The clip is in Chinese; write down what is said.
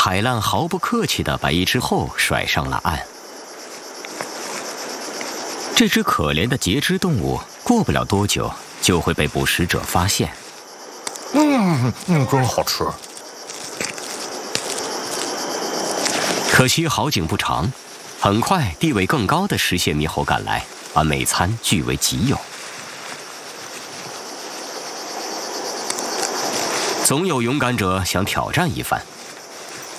海浪毫不客气地把一只后甩上了岸。这只可怜的节肢动物过不了多久就会被捕食者发现。 真好吃。 可惜好景不长，很快地位更高的食蟹猕猴赶来，把美餐据为己有。总有勇敢者想挑战一番。